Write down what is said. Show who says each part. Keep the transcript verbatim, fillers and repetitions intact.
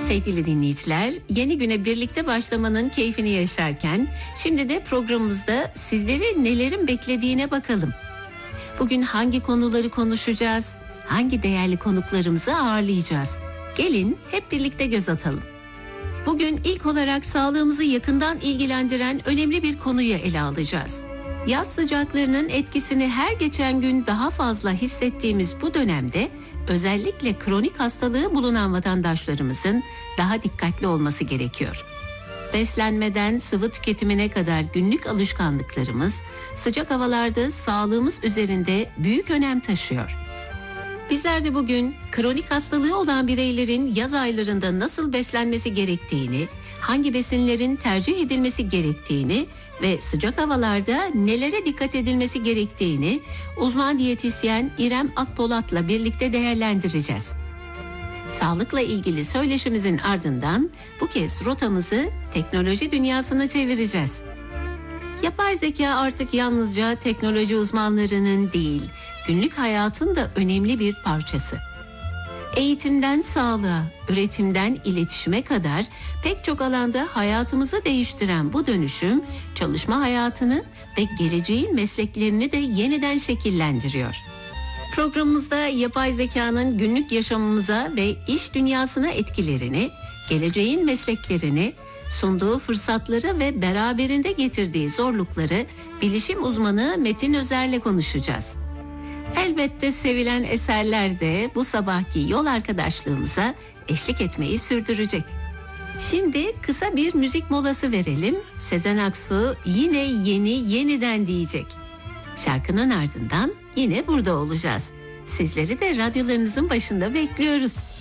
Speaker 1: Sevgili dinleyiciler, yeni güne birlikte başlamanın keyfini yaşarken şimdi de programımızda sizleri nelerin beklediğine bakalım. Bugün hangi konuları konuşacağız? Hangi değerli konuklarımızı ağırlayacağız? Gelin hep birlikte göz atalım. Bugün ilk olarak sağlığımızı yakından ilgilendiren önemli bir konuyu ele alacağız. Yaz sıcaklarının etkisini her geçen gün daha fazla hissettiğimiz bu dönemde özellikle kronik hastalığı bulunan vatandaşlarımızın daha dikkatli olması gerekiyor. Beslenmeden sıvı tüketimine kadar günlük alışkanlıklarımız sıcak havalarda sağlığımız üzerinde büyük önem taşıyor. Bizler de bugün kronik hastalığı olan bireylerin yaz aylarında nasıl beslenmesi gerektiğini, hangi besinlerin tercih edilmesi gerektiğini ve sıcak havalarda nelere dikkat edilmesi gerektiğini uzman diyetisyen İrem Akpolat'la birlikte değerlendireceğiz. Sağlıkla ilgili söyleşimizin ardından bu kez rotamızı teknoloji dünyasına çevireceğiz. Yapay zeka artık yalnızca teknoloji uzmanlarının değil, günlük hayatın da önemli bir parçası. Eğitimden sağlığa, üretimden iletişime kadar pek çok alanda hayatımızı değiştiren bu dönüşüm, çalışma hayatını ve geleceğin mesleklerini de yeniden şekillendiriyor. Programımızda yapay zekanın günlük yaşamımıza ve iş dünyasına etkilerini, geleceğin mesleklerini, sunduğu fırsatları ve beraberinde getirdiği zorlukları bilişim uzmanı Metin Özer'le konuşacağız. Elbette sevilen eserler de bu sabahki yol arkadaşlığımıza eşlik etmeyi sürdürecek. Şimdi kısa bir müzik molası verelim. Sezen Aksu yine yeni yeniden diyecek. Şarkının ardından yine burada olacağız. Sizleri de radyolarınızın başında bekliyoruz.